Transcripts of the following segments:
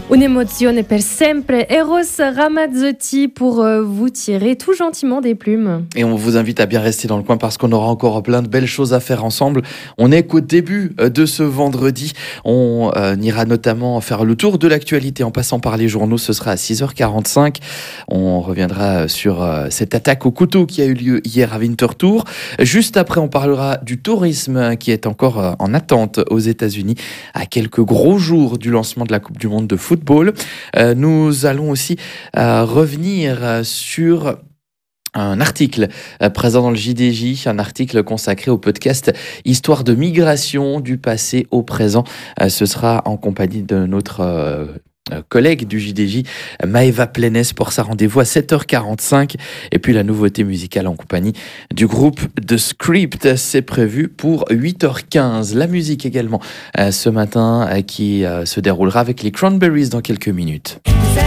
Un'emozione per sempre, Eros Ramazzotti pour vous tirer tout gentiment des plumes. Et on vous invite à bien rester dans le coin parce qu'on aura encore plein de belles choses à faire ensemble. On n'est qu'au début de ce vendredi. On ira notamment faire le tour de l'actualité en passant par les journaux. Ce sera à 6h45. On reviendra sur cette attaque au couteau qui a eu lieu hier à Winterthur. Juste après, on parlera du tourisme qui est encore en attente aux États-Unis à quelques gros jours du lancement de la Coupe du Monde de football. Nous allons aussi revenir sur un article présent dans le JDJ, un article consacré au podcast Histoire de migration du passé au présent. Ce sera en compagnie de notre collègue du JDJ, Maëva Plénès, pour sa rendez-vous à 7h45. Et puis la nouveauté musicale en compagnie du groupe The Script, c'est prévu pour 8h15. La musique également ce matin qui se déroulera avec les Cranberries dans quelques minutes.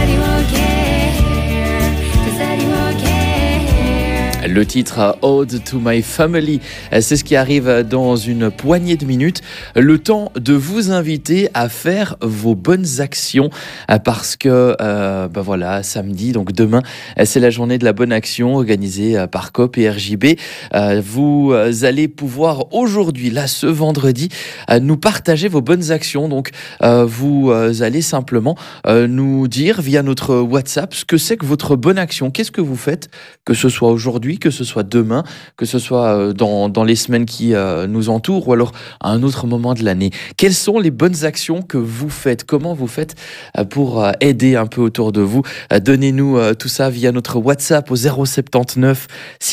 Le titre Ode to My Family, c'est ce qui arrive dans une poignée de minutes. Le temps de vous inviter à faire vos bonnes actions parce que voilà, samedi, donc demain, c'est la journée de la bonne action organisée par COP et RJB. Vous allez pouvoir aujourd'hui, là ce vendredi, nous partager vos bonnes actions. Donc vous allez simplement nous dire via notre WhatsApp ce que c'est que votre bonne action. Qu'est-ce que vous faites, que ce soit aujourd'hui, que ce soit demain, que ce soit dans les semaines qui nous entourent ou alors à un autre moment de l'année. Quelles sont les bonnes actions que vous faites? Comment vous faites pour aider un peu autour de vous? Donnez-nous tout ça via notre WhatsApp au 079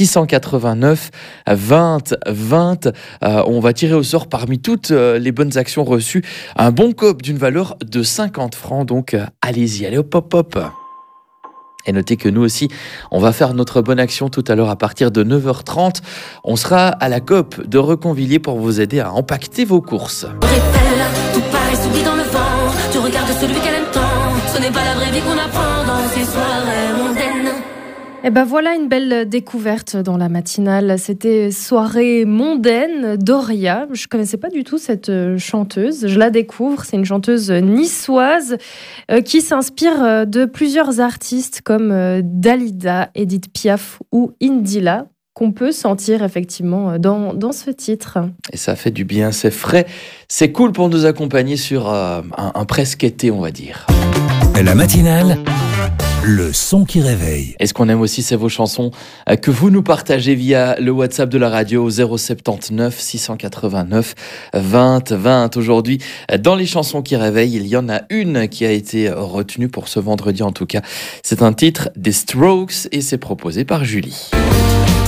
689 20 20. On va tirer au sort parmi toutes les bonnes actions reçues un bon coop d'une valeur de 50 francs. Donc allez-y, allez hop hop hop. Et notez que nous aussi, on va faire notre bonne action tout à l'heure à partir de 9h30. On sera à la COP de Reconvilier pour vous aider à empaqueter vos courses. Tout paraît s'oublie dans le vent. Tu regardes celui qu'elle aime tant. Ce n'est pas la vraie vie qu'on apprend dans ces soirées mondaines. Et ben voilà une belle découverte dans la matinale. C'était Soirée mondaine d'Oria. Je connaissais pas du tout cette chanteuse. Je la découvre. C'est une chanteuse niçoise qui s'inspire de plusieurs artistes comme Dalida, Edith Piaf ou Indila, qu'on peut sentir effectivement dans ce titre. Et ça fait du bien, c'est frais, c'est cool pour nous accompagner sur un presque été, on va dire. La matinale, le son qui réveille. Et ce qu'on aime aussi, c'est vos chansons que vous nous partagez via le WhatsApp de la radio au 079 689 20 20. Aujourd'hui, dans les chansons qui réveillent, il y en a une qui a été retenue pour ce vendredi en tout cas. C'est un titre des Strokes et c'est proposé par Julie.